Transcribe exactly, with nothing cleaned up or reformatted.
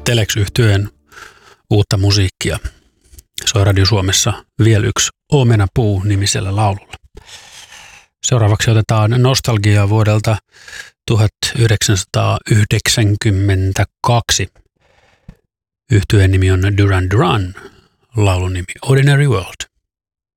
Telex-yhtyeen uutta musiikkia. Soi Radio Suomessa vielä yksi Omenapuu-nimisellä laululla. Seuraavaksi otetaan nostalgiaa vuodelta tuhatyhdeksänsataayhdeksänkymmentäkaksi. Yhtyeen nimi on Duran Duran, laulun nimi Ordinary World.